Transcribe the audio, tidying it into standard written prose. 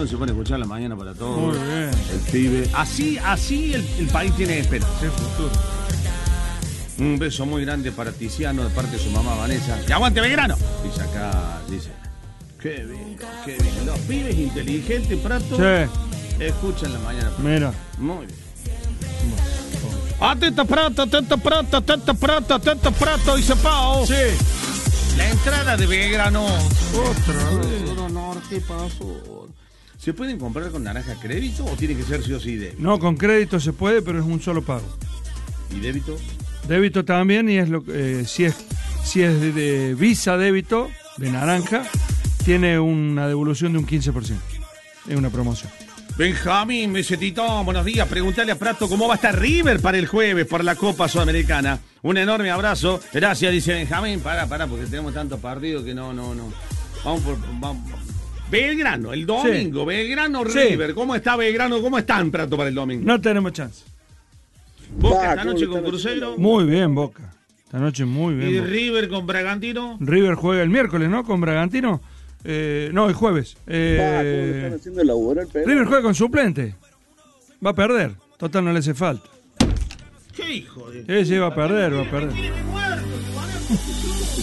Prato se pone a escuchar la mañana para todos. Muy bien. El pibe. Así el país tiene esperanza. Sí, futuro. Un beso muy grande para Tiziano de parte de su mamá Vanessa. ¡Y aguante Belgrano! Dice acá, dice. Qué bien, qué bien. Los pibes inteligentes, Prato, escuchan la mañana. Prato. Mira. Muy bien. Atento Prato, dice Pau. Sí. La entrada de Belgrano. Otra vez. Norte, paso. ¿Se pueden comprar con naranja crédito o tiene que ser sí o sí débito? No, con crédito se puede, pero es un solo pago. ¿Y débito? Débito también, y es lo si es de Visa débito, de naranja, tiene una devolución de un 15%. Es una promoción. Benjamín, mesetito, buenos días. Preguntale a Prato cómo va a estar River para el jueves por la Copa Sudamericana. Un enorme abrazo. Gracias, dice Benjamín. Pará, porque tenemos tantos partidos que no. Vamos. Belgrano, el domingo. Sí. Belgrano, River. Sí. ¿Cómo está Belgrano? ¿Cómo están, Prato, para el domingo? No tenemos chance. Boca esta noche con Cruzeiro. Muy bien, Boca. Esta noche muy bien. ¿Y Boca. River con Bragantino? River juega el miércoles, ¿no? Con Bragantino. No, el jueves. Están haciendo laborar, River juega con suplente. Va a perder. Total, no le hace falta. ¿Qué hijo de...? Sí, va a perder.